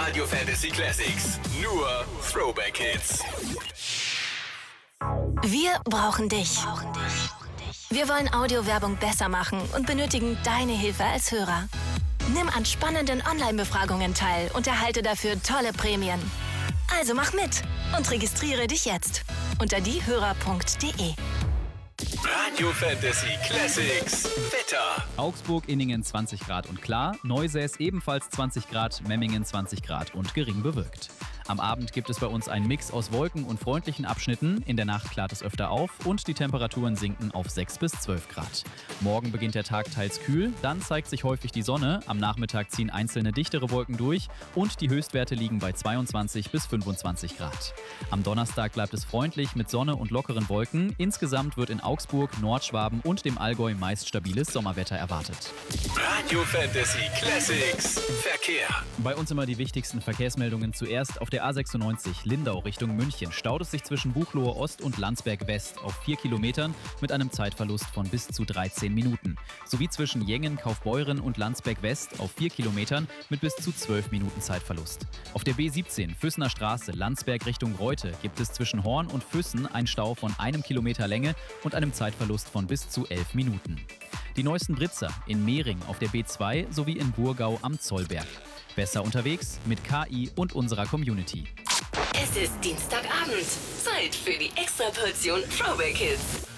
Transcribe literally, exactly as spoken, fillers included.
Radio Fantasy Classics. Nur Throwback Hits. Wir brauchen dich. Wir wollen Audiowerbung besser machen und benötigen deine Hilfe als Hörer. Nimm an spannenden Online-Befragungen teil und erhalte dafür tolle Prämien. Also mach mit und registriere dich jetzt unter diehörer punkt de. Radio Fantasy Classics. Wetter. Augsburg-Inningen zwanzig Grad und klar, Neusäß ebenfalls zwanzig Grad, Memmingen zwanzig Grad und gering bewölkt. Am Abend gibt es bei uns einen Mix aus Wolken und freundlichen Abschnitten. In der Nacht klart es öfter auf und die Temperaturen sinken auf sechs bis zwölf Grad. Morgen beginnt der Tag teils kühl, dann zeigt sich häufig die Sonne. Am Nachmittag ziehen einzelne dichtere Wolken durch und die Höchstwerte liegen bei zweiundzwanzig bis fünfundzwanzig Grad. Am Donnerstag bleibt es freundlich mit Sonne und lockeren Wolken. Insgesamt wird in Augsburg, Nordschwaben und dem Allgäu meist stabiles Sommerwetter erwartet. Radio Fantasy Classics. Verkehr. Bei uns immer die wichtigsten Verkehrsmeldungen zuerst. Auf der A sechsundneunzig Lindau Richtung München staut es sich zwischen Buchloe Ost und Landsberg West auf vier Kilometern mit einem Zeitverlust von bis zu dreizehn Minuten. Sowie zwischen Jengen, Kaufbeuren und Landsberg West auf vier Kilometern mit bis zu zwölf Minuten Zeitverlust. Auf der B siebzehn Füssener Straße Landsberg Richtung Reute gibt es zwischen Horn und Füssen einen Stau von einem Kilometer Länge und einem Zeitverlust von bis zu elf Minuten. Die neuesten Britzer in Mehring auf der B zwei sowie in Burgau am Zollberg. Besser unterwegs mit K I und unserer Community. Es ist Dienstagabend. Zeit für die Extraportion Throwback Hits.